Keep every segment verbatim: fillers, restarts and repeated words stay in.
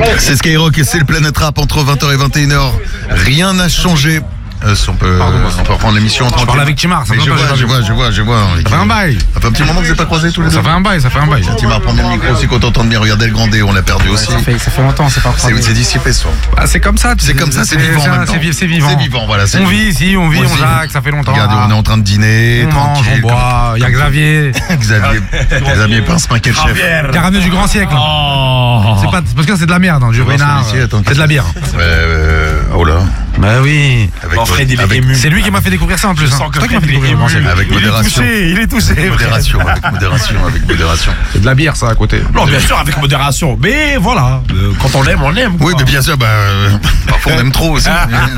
C'est Skyrock et c'est le Planète Rap entre vingt heures et vingt et une heures. Rien n'a changé. Euh, si on peut, Pardon, on peut reprendre l'émission. Je parle avec Timar, ça je, vois, je vois, je vois, je vois. Ça fait un bail. Ça fait un petit moment que vous n'avez pas croisé tous les deux. Ça fait un bail, ça fait un bail. Timar, prends bien le micro aussi qu'on t'entende bien. Regardez le Grandé, on l'a perdu aussi. Ça fait, ça fait longtemps, c'est pas C'est, c'est dissipé ce soir. Ah, c'est comme ça. C'est comme ça, c'est vivant maintenant. C'est, c'est vivant. C'est vivant, voilà. C'est on vivant. vit ici, on vit, on, on jaque, ça fait longtemps. Regardez, on est en train de dîner, on mange, tranquille. on boit. Il y a Xavier. Xavier, Xavier Pince-Pain, quel chef. Qui a ramené du grand siècle. Oh. C'est pas, parce que c'est de la merde, hein, du renard. C'est de la bière. Euh, oh là. Bah oui. Avec, Oh, Fred, il est avec, ému. C'est lui qui m'a fait découvrir ça en plus. Je Hein. sens que C'est toi qui m'as fait Fred, il est découvrir le grand ému. siècle. avec Il est modération. touché, il est touché. Avec modération, avec modération, avec modération. C'est de la bière ça à côté. Non, bien sûr, avec modération. Mais voilà, euh, quand on aime, on aime. Oui, quoi. mais bien sûr, bah, euh, parfois on aime trop aussi.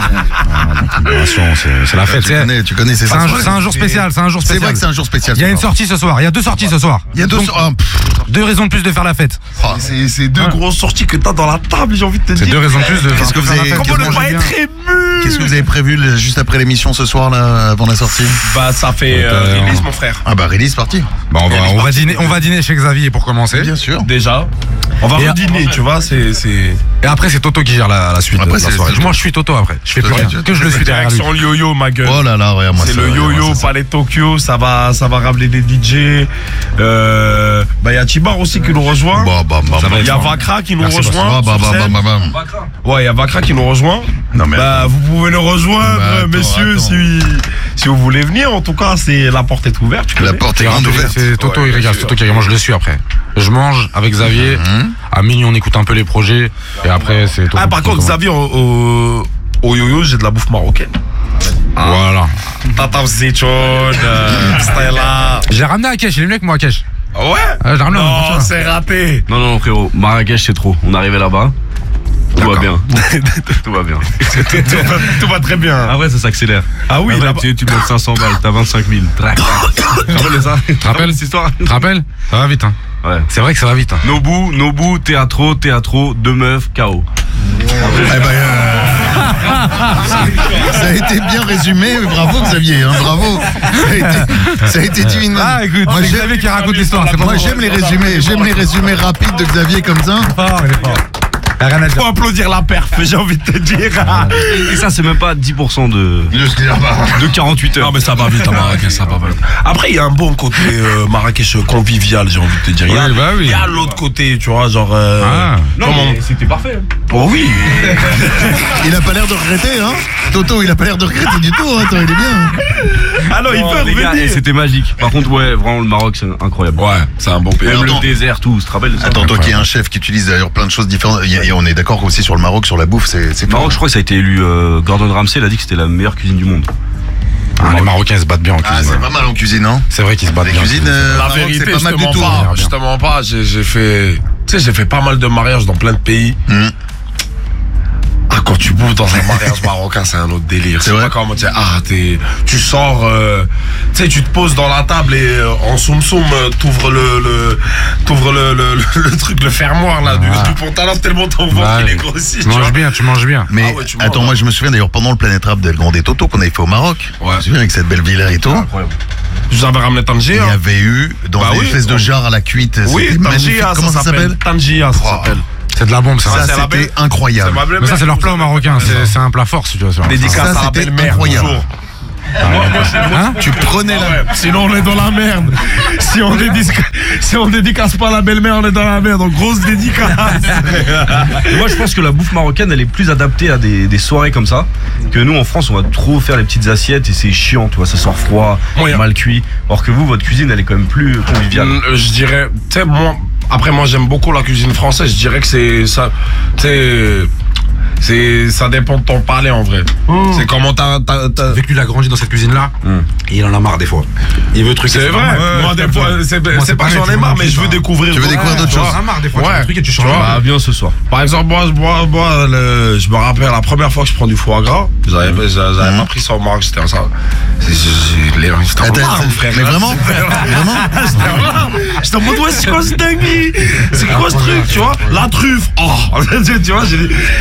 Modération, c'est, c'est la fête. tu c'est, connais, tu connais, c'est c'est, ça. un, jour- c'est un jour spécial. C'est un jour C'est spécial. vrai que c'est un jour spécial. Il y a une ce soir. sortie ce soir. Il y a deux sorties ce soir. Il y a deux Donc, sorties. Ah, pff, deux raisons de plus de faire la fête. ah, C'est, c'est deux Ouais. grosses sorties que t'as dans la table, j'ai envie de te C'est dire. deux raisons de plus de Qu'est-ce que vous faire la avez- fête. qu'est-ce Comment que ne pas manger être ému? Qu'est-ce que vous avez prévu le- juste après l'émission ce soir, là, avant la sortie? Bah, ça fait euh, Euh, release, mon frère. Ah bah, release parti. Bah, on va, on va dîner, on va dîner chez Xavier pour commencer. Bien sûr. Déjà. On va Et redîner, tu vois, c'est. c'est... Et après c'est Toto qui gère la, la suite Après, de la c'est- soirée. c'est- Moi je suis Toto après. Je fais plus Toi, rien. tu- Que je le suis derrière lui. Direction le yo-yo, ma gueule. Oh là là, regarde moi C'est ça. le regarde-moi yo-yo, ça. Palais Tokyo, ça va, ça va ramener des D J. Euh, bah, il y a Tibar aussi qui nous rejoint. Bah, bah, bah, Ça va bah, Il y a être fort. Vakra qui nous Merci, rejoint. bah, bah, sur bah, scène. bah, bah. Ouais, il y a Vakra qui nous rejoint. Non, mais Bah, vous pouvez le rejoindre, Bah, attends, messieurs, attends. si, si vous voulez venir. En tout cas, c'est la porte est ouverte. tu la connais. porte est Et grande après, ouverte. c'est Toto, Ouais, il bien regarde, sûr. Toto qui regarde. Moi je le suis après. Je mange avec Xavier. À minuit on écoute un peu les projets. Et après c'est Toto. Ah, par qui contre, commence. Xavier, au, au, au yo-yo, j'ai de la bouffe marocaine. Voilà. Tata Zéchon, euh, Stella. J'ai ramené à Kesh, il est mieux avec moi à Kesh. Ah ouais? Ah, j'ai ramené Non, un- c'est raté. Non, non, frérot, Marrakech, c'est trop. On est arrivé là-bas. Tout va bien. Tout va bien. tout, va, tout va très bien. Après, ça s'accélère. Ah oui, Après, là-bas. tu, tu mets cinq cents balles, t'as vingt-cinq mille. Trac. Tu te rappelles ça? Tu te rappelles cette histoire? Tu te rappelles? Ça va vite hein. Ouais. C'est vrai que ça va vite hein. Nobu, Nobu, théâtro, théâtro, deux meufs, K O. Eh ben, euh, ça a été bien résumé, bravo Xavier, hein, bravo. Ça a été, ça a été divinement. Ah écoute, moi c'est j'aime, Xavier qui raconte l'histoire. C'est pas moi moi. j'aime les résumés, j'aime les résumés rapides de Xavier comme ça. fort, il est fort. Il y a rien à dire. Faut applaudir la perf, j'ai envie de te dire. Et ça, c'est même pas dix pour cent de, Je de quarante-huit heures. Non mais ça va vite à Marrakech, ça va vite. Après il y a un bon côté euh, Marrakech convivial, j'ai envie de te dire. Il y a, Oui, bah oui. il y a l'autre côté, tu vois, genre. Euh, Ah. Non, comment- mais c'était parfait. Oh oui. Il a pas l'air de regretter, hein. Toto, il a pas l'air de regretter du tout, hein. Attends, il est bien. Alors il Non, peut les gars, revenir. et c'était magique. Par contre, ouais, vraiment, le Maroc, c'est incroyable. Ouais, c'est un bon pays. Même attends. le désert, tout, tu te rappelles de ça? Attends, toi qui es un chef qui utilise d'ailleurs plein de choses différentes, et on est d'accord aussi sur le Maroc, sur la bouffe, c'est c'est Le fort. Maroc, je crois que ça a été élu. euh, Gordon Ramsay, il a dit que c'était la meilleure cuisine du monde. Ah, les Marocains se battent bien en Ah, cuisine. c'est pas mal en cuisine, hein. C'est vrai qu'ils se battent La bien. en cuisine, cuisine. euh, La Maroc, vérité, c'est pas mal du justement tout. pas, bien. justement pas. J'ai j'ai fait, tu sais, j'ai fait pas mal de mariages dans plein de pays. Hum. Ah, quand tu bouffes dans un mariage marocain, c'est un autre délire. C'est C'est vrai. pas comment dire. Ah, t'es, tu sors, euh, tu sais, tu te poses dans la table et euh, en soum soum, euh, t'ouvres le, le, t'ouvres le, le, le, le truc, le fermoir là, du, Ah. du pantalon tellement ton ventre Bah, il est oui. grossi. Tu tu vois. manges bien, tu manges bien. Mais Ah ouais, tu vois, attends, ouais. moi je me souviens d'ailleurs pendant le Planète Rap d'El Grande Toto qu'on avait fait au Maroc. Ouais. Je me souviens avec cette belle villa et tout. Incroyable. Je vous avais ramené Tangier. Il y hein. avait eu dans Bah des oui. espèces de jarres à la cuite. Oui, c'était magnifique. Tangier, Comment ça s'appelle? Tangier, ça Oh. s'appelle. C'est de la bombe ça. Ça, c'est la c'était belle- incroyable. ma belle-mère Mais ça c'est leur qui plat nous au avait marocain. fait ça. C'est c'est un plat fort si tu vois. c'est- Dédicace Ça, à la c'était belle-mère, incroyable. toujours. Hein? Tu prenais Ah la. ouais, sinon on est dans la merde. Si on dédicace, si on dédicace pas la belle-mère, on est dans la merde. Donc grosse dédicace. Et moi, je pense que la bouffe marocaine, elle est plus adaptée à des, des soirées comme ça. Que nous, en France, on va trop faire les petites assiettes et c'est chiant, tu vois, ça sort froid, Moyen. mal cuit. Alors que vous, votre cuisine, elle est quand même plus conviviale. Euh, Je dirais, tu sais, moi, après moi j'aime beaucoup la cuisine française. Je dirais que c'est ça, tu sais, c'est, ça dépend de ton palais en vrai. C'est comment t'as, t'as, t'as- Avec lui, il a grandi dans cette cuisine-là. Et il en a marre des fois. Il veut truc. C'est vrai. Moi des fois, c'est, c'est pas que j'en ai marre, mais je veux découvrir. Tu veux découvrir d'autres tu vois. choses. Il en a marre des fois. Tu Ouais. fais un truc et tu Tu changes. vois, Ah, bien ce soir. Par exemple, moi, moi, moi le- je me rappelle la première fois que je prends du foie gras, j'avais, j'avais j'avais pas pris ça au Maroc, c'était un ça. C'est, c'est, les, j'étais en Attends, larmes, c'est- frère. mais vraiment Vraiment J'étais en larmes. J'étais en mode, ouais, c'est quoi ce dinguerie? C'est quoi ce truc, tu vois? La truffe. Oh, tu vois, j'ai, j'ai, déc-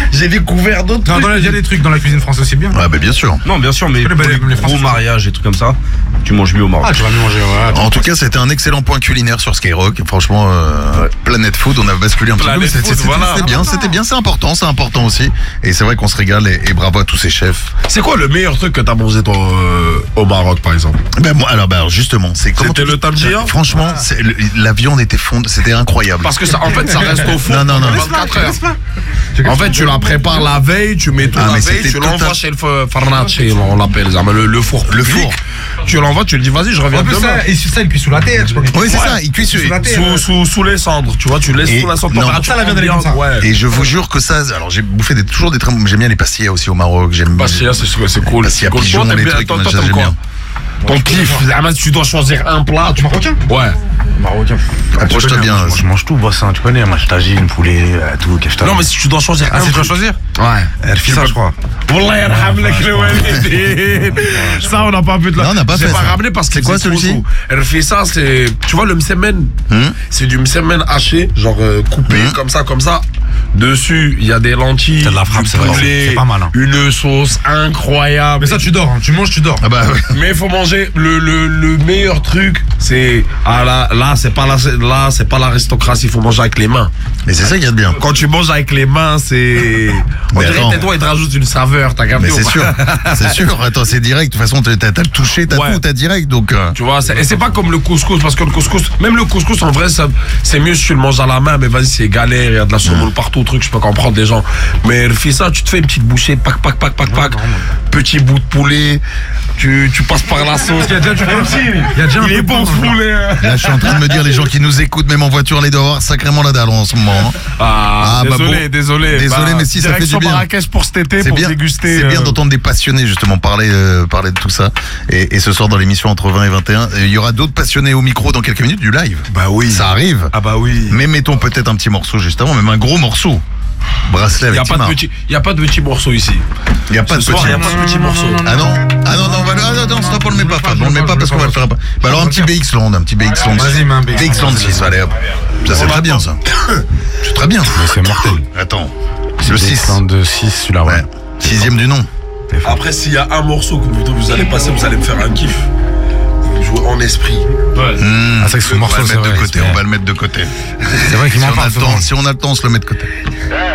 découvert d'autres Non, trucs. dans la- il y a des trucs dans la cuisine française, c'est bien. Ouais, bah bien sûr. Non, bien sûr, mais Les- pour les- les, les gros Français- mariages et trucs comme ça, tu manges mieux au Maroc. Ah, tu vas mieux manger, ouais. En tout cas, c'était un excellent point culinaire sur Skyrock. Franchement, euh, Planète Food, on a basculé un petit peu. Planète mais c'était- Food, c'était- voilà. C'était bien, c'était bien, c'est important, c'est important aussi. Et c'est vrai qu'on se régale et, et bravo à tous ces chefs. C'est quoi le meilleur truc que t'as mangé toi euh, au Maroc par exemple? Ben moi, alors, ben alors justement, c'est comment C'était tu- le Tangier? Franchement, c'est- le- la viande était fondue, c'était incroyable. Parce que ça, en fait ça reste au four Non, non, non. vingt-quatre heures. En fait tu la prépares la veille, tu mets tout Ah, la mais veille, c'était tu l'envoies total- chez le f- farnace, on l'appelle ça, mais le, le four Le public. four. Tu l'envoies, tu lui dis vas-y je reviens En plus, demain. ça, et ça, il cuit sous la terre, je crois. Oui, c'est Ouais. ça, il cuit sur. Sous la terre. Sous, sous, sous les cendres, tu vois, tu laisses Et- sous la cendre non. température Ça, la viande, elle est ambiante, comme ça. ouais. Et je vous jure que ça, alors j'ai bouffé des, toujours des très bons, j'aime bien les pastillas aussi au Maroc, j'aime Pastilla, c'est c'est cool. Pastilla Cool. pigeon, Toi, t'aimes les bien- trucs, toi, moi, toi, ça, t'aimes j'aime quoi? bien. Ton kiff, ah, mais tu dois choisir un plat. Tu Marocain? Ouais. Marocain. Approche-toi bien. Moi, je mange tout, boissin, tu connais, moi, je tagine, poulet, euh, tout, qu'est-ce que Non, mais si tu dois choisir Ah, un si tu dois truc. choisir Ouais. Elle fait ça, je crois. Wallah yarham lak le walidin. Ça, on n'a pas pu te Non, on n'a pas J'ai fait pas ça. ramené parce que C'est quoi, celui-ci? Elle fait ça, c'est. Tu vois, le msemen. Hum C'est du msemen haché, genre euh, coupé, Hum. comme ça, comme ça. Dessus, il y a des lentilles. T'as de la frappe, du c'est vrai, poulet, c'est pas mal, hein. Une sauce incroyable. Mais ça, tu dors, hein. Tu manges, tu dors. Ah bah oui. Mais il faut manger le, le, le meilleur truc, c'est ah là là c'est pas la là c'est pas l'aristocratie, il faut manger avec les mains. Mais c'est ça qu'il y a de bien. Quand tu manges avec les mains, c'est on Mais dirait attends. que tes doigts ils te rajoutent une saveur, t'as capté Mais ou c'est pas? sûr, c'est sûr. Attends, c'est direct. De toute façon, t'as t'as le touché, t'as Ouais. tout, t'as direct. Donc, euh, Tu vois, c'est- et c'est pas comme le couscous parce que le couscous, même le couscous en vrai, ça- c'est mieux si tu le manges à la main, mais vas-y c'est galère, il y a de la semoule partout, truc, je peux comprendre les gens. Mais fais ça, tu te fais une petite bouchée, pac pac pac pac pac, petit bout de poulet, tu, tu passes par la sauce. Il y a déjà du Il y a déjà un Il est peu de bon temps, ce poulet. hein. là, je suis en train de me dire, les gens qui nous écoutent, même en voiture, les doivent avoir sacrément la dalle en ce moment. hein. Ah, Ah, bah désolé, bon. désolé. Désolé, Bah, mais si, ça fait direction du bien. Marrakech pour cet été, C'est pour bien, déguster. c'est bien euh, d'entendre des passionnés justement parler, euh, parler de tout ça. Et, et ce soir dans l'émission entre vingt et vingt et un, il y aura d'autres passionnés au micro dans quelques minutes du live. Bah oui. Ça arrive. Ah bah oui. Mais mettons peut-être un petit morceau juste avant, même un gros morceau. Bracelet Il n'y avec a, pas de Timar. petit- y a pas de petits morceaux ici. Il n'y a pas de Ce soir, petit il n'y a morceau. pas de petits morceaux. Ah non Ah non, non, on va le... ah, non, non, stop, on le met pas, Fab, on le met pas parce qu'on va le faire après. Bah alors un petit B X Land, un petit B X Land. Vas-y, mets un B X. B X Land six, allez hop. Ça c'est très bien ça. C'est très bien. Mais c'est mortel. Attends, le six. de six, celui-là, ouais. Ouais. Sixième du nom. Après, s'il y a un morceau que vous, vous allez passer, vous allez me faire un kiff. Vous jouez en esprit. Mmh. Ah, c'est que ce on morceau, va le c'est mettre de vrai, côté, c'est- on va le mettre de côté. C'est vrai qu'il Si m'en on, a parle le temps, souvent. si on a le temps, on se le met de côté.